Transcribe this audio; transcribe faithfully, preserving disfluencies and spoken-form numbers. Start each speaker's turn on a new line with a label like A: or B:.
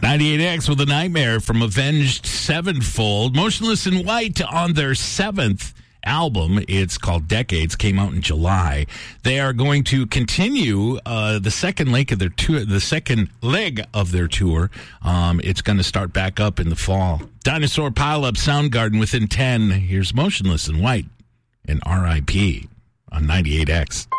A: ninety-eight X with a Nightmare from Avenged Sevenfold. Motionless in White on their seventh album. It's called Decades. Came out in July. They are going to continue uh, the second leg of their tour. The second leg of their tour. Um, it's going to start back up in the fall. Dinosaur Pileup, Soundgarden within ten. Here's Motionless in White and R I P on ninety-eight X.